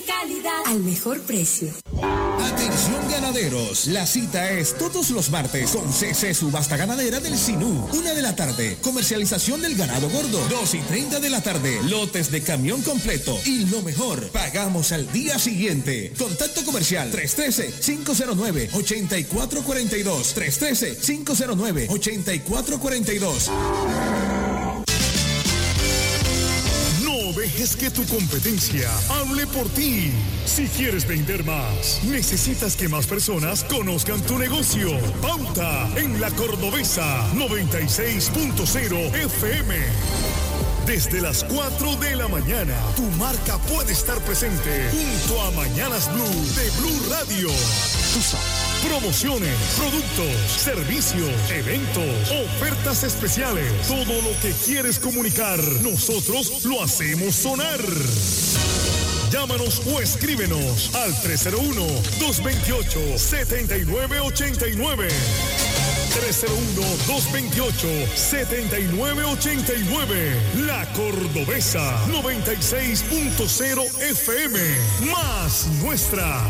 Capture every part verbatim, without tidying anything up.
calidad al mejor precio. Atención ganaderos, la cita es todos los martes con C C Subasta Ganadera del Sinú, una de la tarde, comercialización del ganado gordo, dos y treinta de la tarde, lotes de camión completo y lo mejor, pagamos al día siguiente. Contacto comercial tres uno tres, cinco cero nueve, ocho cuatro cuatro dos, tres uno tres, cinco cero nueve, ocho cuatro cuatro dos. No dejes que tu competencia hable por ti. Si quieres vender más, necesitas que más personas conozcan tu negocio. Pauta en La Cordobesa noventa y seis punto cero F M. Desde las cuatro de la mañana, tu marca puede estar presente junto a Mañanas Blue de Blue Radio. Tú sabes. Promociones, productos, servicios, eventos, ofertas especiales. Todo lo que quieres comunicar, nosotros lo hacemos sonar. Llámanos o escríbenos al tres cero uno, dos dos ocho, siete nueve ocho nueve. tres cero uno, dos dos ocho, siete nueve ocho nueve. La Cordobesa noventa y seis punto cero F M. Más nuestra.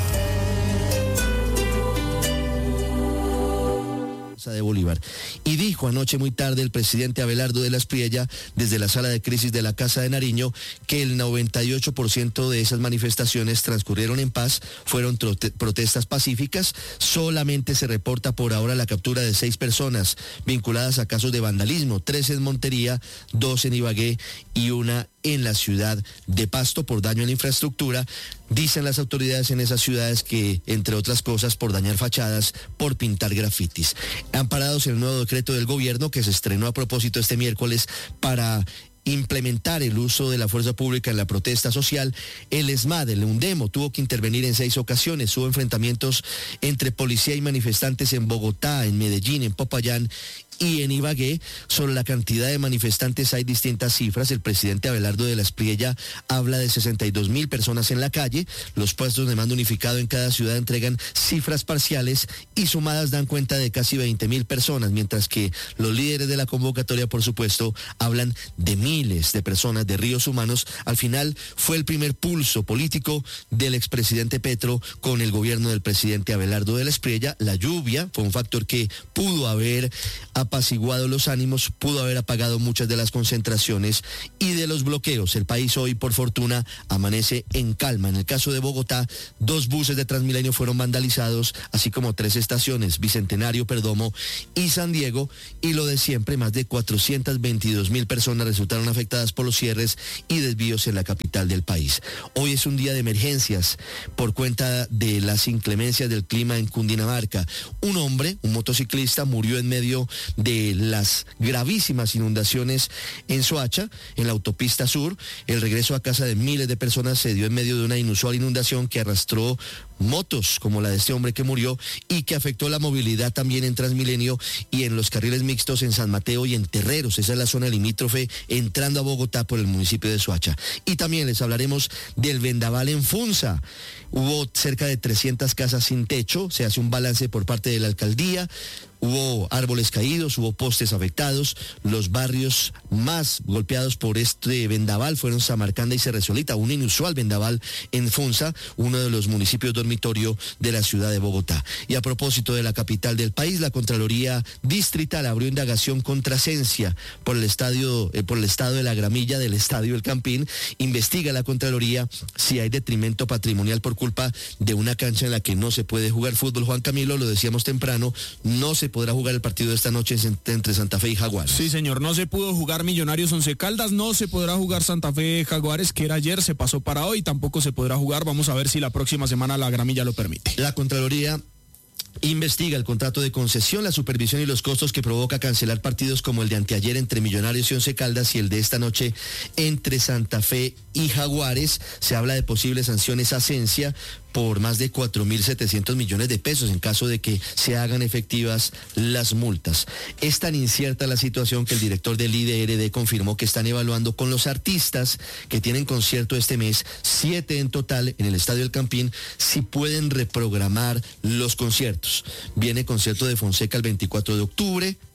De Bolívar. Y dijo anoche muy tarde el presidente Abelardo de la Espriella desde la sala de crisis de la Casa de Nariño que el noventa y ocho por ciento de esas manifestaciones transcurrieron en paz, fueron trote- protestas pacíficas. Solamente se reporta por ahora la captura de seis personas vinculadas a casos de vandalismo, tres en Montería, dos en Ibagué y una en la ciudad de Pasto por daño a la infraestructura. Dicen las autoridades en esas ciudades que, entre otras cosas, por dañar fachadas, por pintar grafitis. Amparados en el nuevo decreto del gobierno que se estrenó a propósito este miércoles para implementar el uso de la fuerza pública en la protesta social, el ESMAD, el UNDEMO, tuvo que intervenir en seis ocasiones. Hubo enfrentamientos entre policía y manifestantes en Bogotá, en Medellín, en Popayán y en Ibagué. Sobre la cantidad de manifestantes hay distintas cifras. El presidente Abelardo de la Espriella habla de sesenta y dos mil personas en la calle. Los puestos de mando unificado en cada ciudad entregan cifras parciales y sumadas dan cuenta de casi veinte mil personas, mientras que los líderes de la convocatoria, por supuesto, hablan de miles de personas, de ríos humanos. Al final fue el primer pulso político del expresidente Petro con el gobierno del presidente Abelardo de la Espriella. La lluvia fue un factor que pudo haber apaciguado los ánimos, pudo haber apagado muchas de las concentraciones y de los bloqueos. El país hoy, por fortuna, amanece en calma. En el caso de Bogotá, dos buses de Transmilenio fueron vandalizados, así como tres estaciones, Bicentenario, Perdomo y San Diego, y lo de siempre, más de cuatrocientas veintidós mil personas resultaron afectadas por los cierres y desvíos en la capital del país. Hoy es un día de emergencias por cuenta de las inclemencias del clima en Cundinamarca. Un hombre, un motociclista, murió en medio de las gravísimas inundaciones en Soacha, en la autopista sur. El regreso a casa de miles de personas se dio en medio de una inusual inundación que arrastró motos como la de este hombre que murió y que afectó la movilidad también en Transmilenio y en los carriles mixtos en San Mateo y en Terreros. Esa es la zona limítrofe entrando a Bogotá por el municipio de Soacha. Y también les hablaremos del vendaval en Funza. Hubo cerca de trescientas casas sin techo, se hace un balance por parte de la alcaldía. Hubo árboles caídos, hubo postes afectados. Los barrios más golpeados por este vendaval fueron Samarcanda y Cerresolita, un inusual vendaval en Funza, uno de los municipios dormitorio de la ciudad de Bogotá. Y a propósito de la capital del país, la Contraloría Distrital abrió indagación contra Cencia por el estadio, eh, por el estado de la gramilla del Estadio El Campín. Investiga la Contraloría si hay detrimento patrimonial por culpa de una cancha en la que no se puede jugar fútbol. Juan Camilo, lo decíamos temprano, no se podrá jugar el partido de esta noche entre Santa Fe y Jaguares. Sí, señor, no se pudo jugar Millonarios Once Caldas, no se podrá jugar Santa Fe Jaguares, que era ayer, se pasó para hoy, tampoco se podrá jugar. Vamos a ver si la próxima semana la gramilla lo permite. La Contraloría investiga el contrato de concesión, la supervisión y los costos que provoca cancelar partidos como el de anteayer entre Millonarios y Once Caldas y el de esta noche entre Santa Fe y Jaguares. Se habla de posibles sanciones a Cencia por más de cuatro mil setecientos millones de pesos en caso de que se hagan efectivas las multas. Es tan incierta la situación que el director del I D R D confirmó que están evaluando con los artistas que tienen concierto este mes, siete en total en el Estadio El Campín, si pueden reprogramar los conciertos. Viene concierto de Fonseca el veinticuatro de octubre,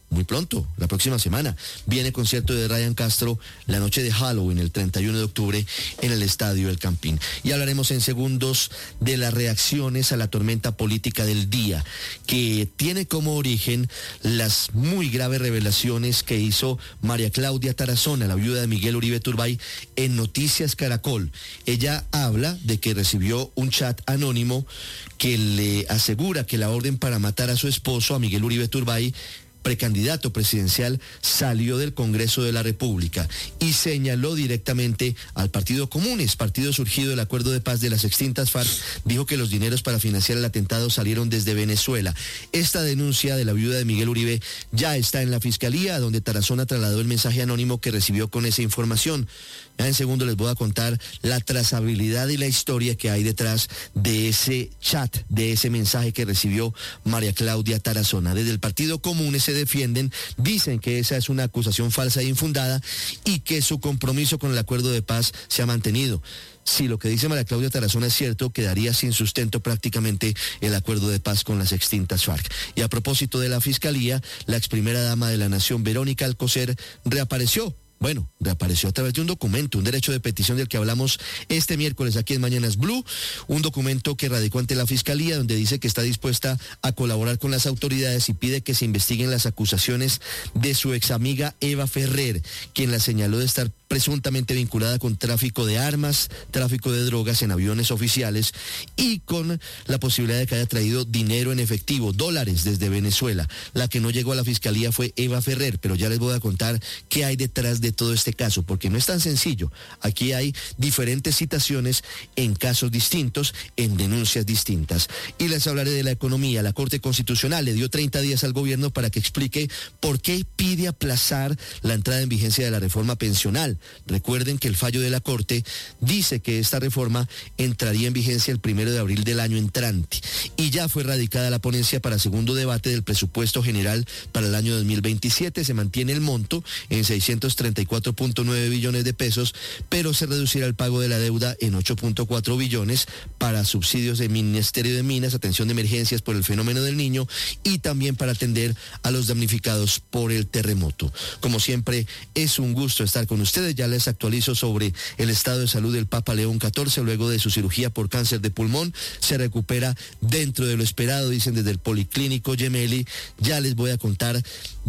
muy pronto, la próxima semana, viene concierto de Ryan Castro la noche de Halloween, el treinta y uno de octubre, en el Estadio El Campín. Y hablaremos en segundos de las reacciones a la tormenta política del día, que tiene como origen las muy graves revelaciones que hizo María Claudia Tarazona, la viuda de Miguel Uribe Turbay, en Noticias Caracol. Ella habla de que recibió un chat anónimo que le asegura que la orden para matar a su esposo, a Miguel Uribe Turbay, precandidato presidencial, salió del Congreso de la República y señaló directamente al Partido Comunes, partido surgido del acuerdo de paz de las extintas FARC. Dijo que los dineros para financiar el atentado salieron desde Venezuela. Esta denuncia de la viuda de Miguel Uribe ya está en la Fiscalía, donde Tarazona trasladó el mensaje anónimo que recibió con esa información. Ya en segundo les voy a contar la trazabilidad y la historia que hay detrás de ese chat, de ese mensaje que recibió María Claudia Tarazona. Desde el Partido Comunes se defienden, dicen que esa es una acusación falsa e infundada y que su compromiso con el acuerdo de paz se ha mantenido. Si lo que dice María Claudia Tarazona es cierto, quedaría sin sustento prácticamente el acuerdo de paz con las extintas FARC. Y a propósito de la Fiscalía, la ex primera dama de la Nación, Verónica Alcocer, reapareció. Bueno, reapareció a través de un documento, un derecho de petición del que hablamos este miércoles aquí en Mañanas Blue, un documento que radicó ante la Fiscalía donde dice que está dispuesta a colaborar con las autoridades y pide que se investiguen las acusaciones de su ex amiga Eva Ferrer, quien la señaló de estar presuntamente vinculada con tráfico de armas, tráfico de drogas en aviones oficiales y con la posibilidad de que haya traído dinero en efectivo, dólares desde Venezuela. La que no llegó a la Fiscalía fue Eva Ferrer, pero ya les voy a contar qué hay detrás de todo este caso, porque no es tan sencillo. Aquí hay diferentes citaciones en casos distintos, en denuncias distintas. Y les hablaré de la economía. La Corte Constitucional le dio treinta días al gobierno para que explique por qué pide aplazar la entrada en vigencia de la reforma pensional. Recuerden que el fallo de la Corte dice que esta reforma entraría en vigencia el primero de abril del año entrante y ya fue radicada la ponencia para segundo debate del presupuesto general para el año dos mil veintisiete. Se mantiene el monto en seiscientos treinta y cuatro punto nueve billones de pesos, pero se reducirá el pago de la deuda en ocho punto cuatro billones para subsidios del Ministerio de Minas, atención de emergencias por el fenómeno del Niño y también para atender a los damnificados por el terremoto. Como siempre, es un gusto estar con ustedes. Ya les actualizo sobre el estado de salud del Papa León catorce, luego de su cirugía por cáncer de pulmón. Se recupera dentro de lo esperado, dicen desde el Policlínico Gemelli. Ya les voy a contar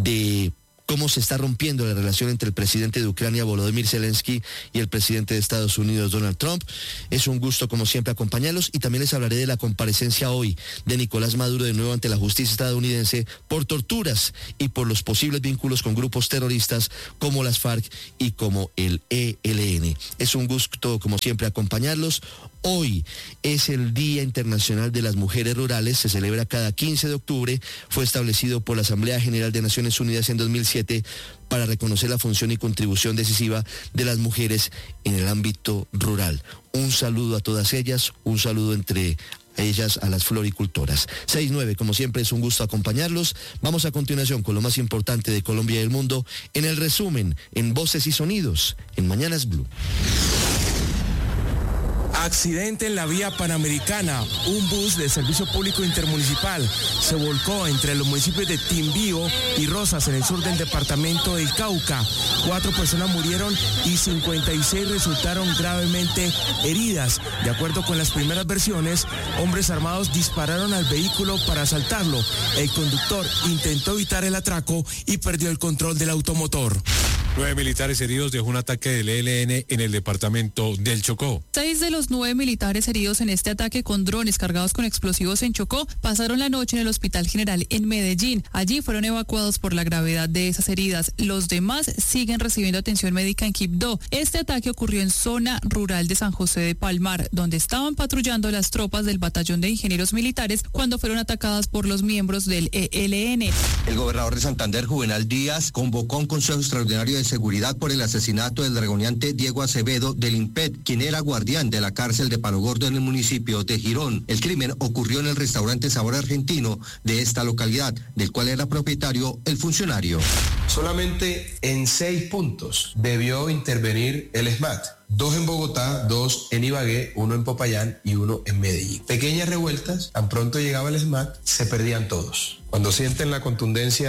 de cómo se está rompiendo la relación entre el presidente de Ucrania, Volodymyr Zelensky, y el presidente de Estados Unidos, Donald Trump. Es un gusto, como siempre, acompañarlos y también les hablaré de la comparecencia hoy de Nicolás Maduro de nuevo ante la justicia estadounidense por torturas y por los posibles vínculos con grupos terroristas como las FARC y como el E L N. Es un gusto, como siempre, acompañarlos. Hoy es el Día Internacional de las Mujeres Rurales, se celebra cada quince de octubre, fue establecido por la Asamblea General de Naciones Unidas en dos mil siete para reconocer la función y contribución decisiva de las mujeres en el ámbito rural. Un saludo a todas ellas, un saludo entre ellas a las floricultoras. seis nueve, como siempre es un gusto acompañarlos. Vamos a continuación con lo más importante de Colombia y el mundo en el resumen, en Voces y Sonidos, en Mañanas Blue. Accidente en la vía Panamericana. Un bus de servicio público intermunicipal se volcó entre los municipios de Timbío y Rosas en el sur del departamento del Cauca. Cuatro personas murieron y cincuenta y seis resultaron gravemente heridas. De acuerdo con las primeras versiones, hombres armados dispararon al vehículo para asaltarlo. El conductor intentó evitar el atraco y perdió el control del automotor. Nueve militares heridos dejó un ataque del E L N en el departamento del Chocó. Seis de los nueve militares heridos en este ataque con drones cargados con explosivos en Chocó pasaron la noche en el Hospital General en Medellín. Allí fueron evacuados por la gravedad de esas heridas. Los demás siguen recibiendo atención médica en Quibdó. Este ataque ocurrió en zona rural de San José de Palmar, donde estaban patrullando las tropas del Batallón de Ingenieros Militares cuando fueron atacadas por los miembros del E L N. El gobernador de Santander, Juvenal Díaz, convocó un consejo extraordinario de seguridad por el asesinato del dragoneante Diego Acevedo del IMPET, quien era guardián de la cárcel de Palo Gordo en el municipio de Girón. El crimen ocurrió en el restaurante Sabor Argentino de esta localidad, del cual era propietario el funcionario. Solamente en seis puntos debió intervenir el SMAT. Dos en Bogotá, dos en Ibagué, uno en Popayán y uno en Medellín. Pequeñas revueltas, tan pronto llegaba el SMAT, se perdían todos. Cuando sienten la contundencia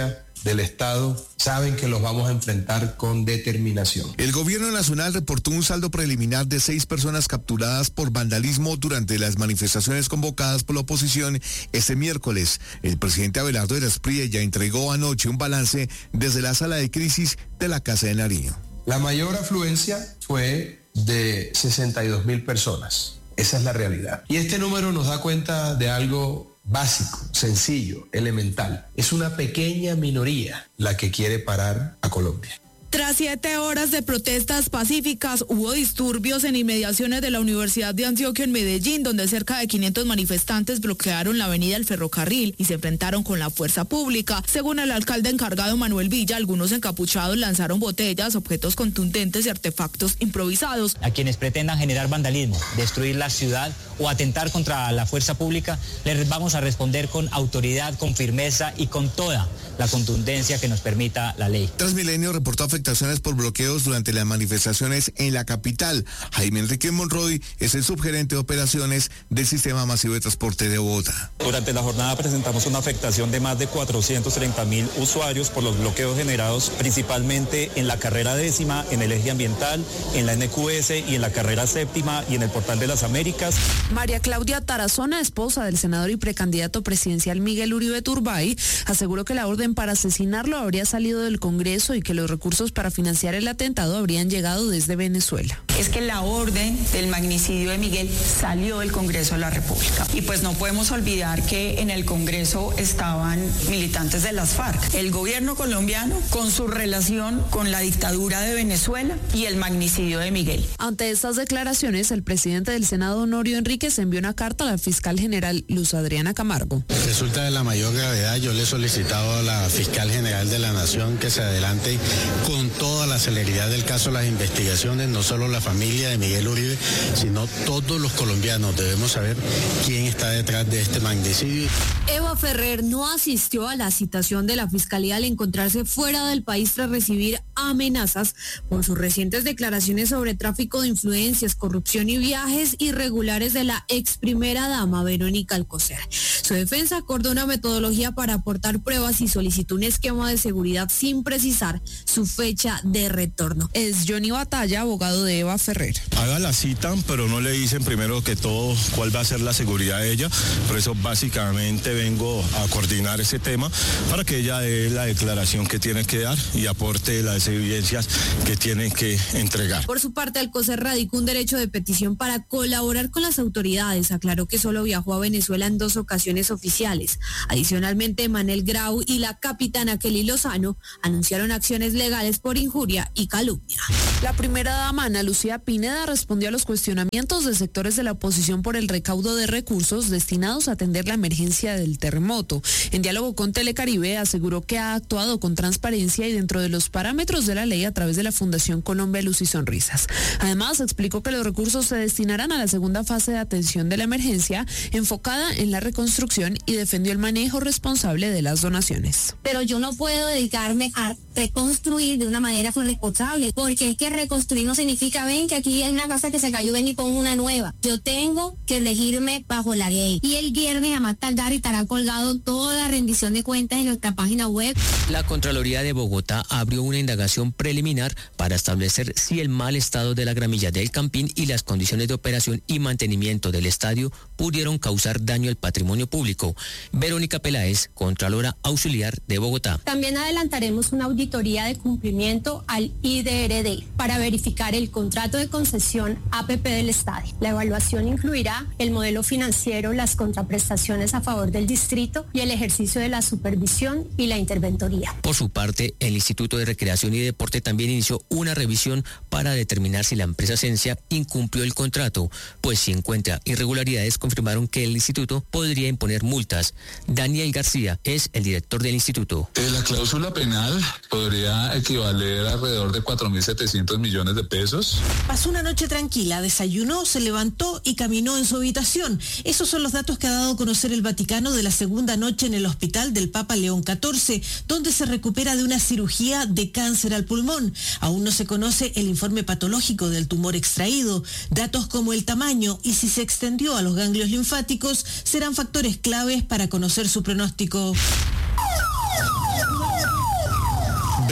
del Estado saben que los vamos a enfrentar con determinación. El gobierno nacional reportó un saldo preliminar de seis personas capturadas por vandalismo durante las manifestaciones convocadas por la oposición este miércoles. El presidente Abelardo de la Espriella entregó anoche un balance desde la sala de crisis de la Casa de Nariño. La mayor afluencia fue de sesenta y dos mil personas. Esa es la realidad. Y este número nos da cuenta de algo básico, sencillo, elemental. Es una pequeña minoría la que quiere parar a Colombia. Tras siete horas de protestas pacíficas, hubo disturbios en inmediaciones de la Universidad de Antioquia en Medellín, donde cerca de quinientos manifestantes bloquearon la avenida del Ferrocarril y se enfrentaron con la fuerza pública. Según el alcalde encargado Manuel Villa, algunos encapuchados lanzaron botellas, objetos contundentes y artefactos improvisados. A quienes pretendan generar vandalismo, destruir la ciudad o atentar contra la fuerza pública, les vamos a responder con autoridad, con firmeza y con toda la contundencia que nos permita la ley. Transmilenio reportó afectaciones por bloqueos durante las manifestaciones en la capital. Jaime Enrique Monroy es el subgerente de operaciones del Sistema Masivo de Transporte de Bogotá. Durante la jornada presentamos una afectación de más de cuatrocientos treinta mil usuarios por los bloqueos generados principalmente en la carrera décima, en el eje ambiental, en la N Q S y en la carrera séptima y en el Portal de las Américas. María Claudia Tarazona, esposa del senador y precandidato presidencial Miguel Uribe Turbay, aseguró que la orden para asesinarlo habría salido del Congreso y que los recursos para financiar el atentado habrían llegado desde Venezuela. Es que la orden del magnicidio de Miguel salió del Congreso de la República. Y pues no podemos olvidar que en el Congreso estaban militantes de las FARC. El gobierno colombiano con su relación con la dictadura de Venezuela y el magnicidio de Miguel. Ante estas declaraciones, el presidente del Senado, Honorio Enríquez, envió una carta a la fiscal general Luz Adriana Camargo. Resulta de la mayor gravedad, yo le he solicitado a la fiscal general de la Nación que se adelante con toda la celeridad del caso las investigaciones, no solo la familia de Miguel Uribe, sino todos los colombianos. Debemos saber quién está detrás de este magnicidio. Eva Ferrer no asistió a la citación de la Fiscalía al encontrarse fuera del país tras recibir amenazas por sus recientes declaraciones sobre tráfico de influencias, corrupción y viajes irregulares de la ex primera dama Verónica Alcocer. Su defensa acordó una metodología para aportar pruebas y solicitó un esquema de seguridad sin precisar su fecha de retorno. Es Johnny Batalla, abogado de Eva Ferrer. Haga la cita, pero no le dicen primero que todo cuál va a ser la seguridad de ella. Por eso básicamente vengo a coordinar ese tema para que ella dé la declaración que tiene que dar y aporte las evidencias que tiene que entregar. Por su parte, Alcocer radicó un derecho de petición para colaborar con las autoridades. Aclaró que solo viajó a Venezuela en dos ocasiones oficiales. Adicionalmente, Manel Grau y la capitana Kelly Lozano anunciaron acciones legales por injuria y calumnia. La primera dama, Ana Lucía Pineda, respondió a los cuestionamientos de sectores de la oposición por el recaudo de recursos destinados a atender la emergencia del terremoto. En diálogo con Telecaribe, aseguró que ha actuado con transparencia y dentro de los parámetros de la ley a través de la Fundación Colombia Luz y Sonrisas. Además, explicó que los recursos se destinarán a la segunda fase de atención de la emergencia, enfocada en la reconstrucción, y defendió el manejo responsable de las donaciones. Pero yo no puedo dedicarme a reconstruir de una manera responsable, porque es que reconstruir no significa, ven que aquí hay una casa que se cayó, ven y pongo una nueva. Yo tengo que elegirme bajo la ley. Y el viernes a más tardar estará colgado toda la rendición de cuentas en nuestra página web. La Contraloría de Bogotá abrió una indagación preliminar para establecer si el mal estado de la gramilla del Campín y las condiciones de operación y mantenimiento del estadio pudieron causar daño al patrimonio público. Verónica Peláez, Contralora Auxiliar de Bogotá. También adelantaremos una auditoría de cumplimiento al I D R D para verificar el contrato de concesión A P P del estadio. La evaluación incluirá el modelo financiero, las contraprestaciones a favor del distrito y el ejercicio de la supervisión y la interventoría. Por su parte, el Instituto de Recreación y Deporte también inició una revisión para determinar si la empresa Sensia incumplió el contrato, pues si encuentra irregularidades confirmaron que el instituto podría imponer multas. Daniel García es el director del instituto. Eh, la cláusula penal podría equivaler a alrededor de cuatro mil setecientos millones de pesos. Pasó una noche tranquila, desayunó, se levantó y caminó en su habitación. Esos son los datos que ha dado a conocer el Vaticano de la segunda noche en el hospital del Papa León catorce, donde se recupera de una cirugía de cáncer al pulmón. Aún no se conoce el informe patológico del tumor extraído. Datos como el tamaño y si se extendió a los ganglios linfáticos serán factores claves para conocer su pronóstico.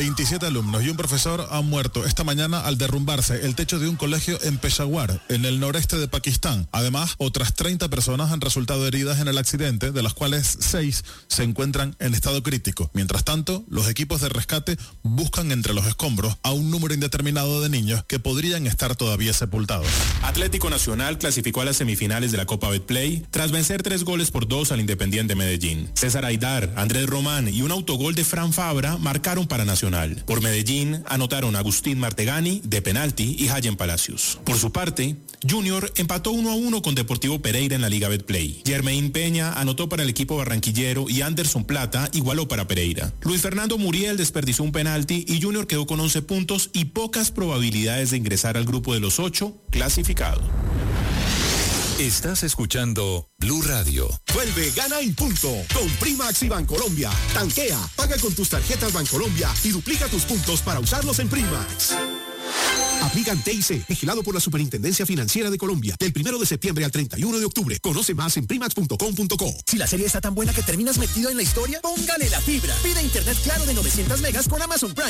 veintisiete alumnos y un profesor han muerto esta mañana al derrumbarse el techo de un colegio en Peshawar, en el noreste de Pakistán. Además, otras treinta personas han resultado heridas en el accidente, de las cuales seis se encuentran en estado crítico. Mientras tanto, los equipos de rescate buscan entre los escombros a un número indeterminado de niños que podrían estar todavía sepultados. Atlético Nacional clasificó a las semifinales de la Copa Betplay tras vencer tres goles por dos al Independiente Medellín. César Aidar, Andrés Román y un autogol de Fran Fabra marcaron para Nacional. Por Medellín anotaron Agustín Martegani de penalti y Hayen Palacios. Por su parte, Junior empató uno a uno con Deportivo Pereira en la Liga Betplay. Germain Peña anotó para el equipo barranquillero y Anderson Plata igualó para Pereira. Luis Fernando Muriel desperdició un penalti y Junior quedó con once puntos y pocas probabilidades de ingresar al grupo de los ocho clasificados. Estás escuchando Blue Radio. Vuelve, gana en punto con Primax y Bancolombia. Tanquea, paga con tus tarjetas Bancolombia y duplica tus puntos para usarlos en Primax. Aplican T I C, vigilado por la Superintendencia Financiera de Colombia, del primero de septiembre al treinta y uno de octubre. Conoce más en primax punto com punto co. Si la serie está tan buena que terminas metido en la historia, póngale la fibra. Pide internet claro de novecientos megas con Amazon Prime.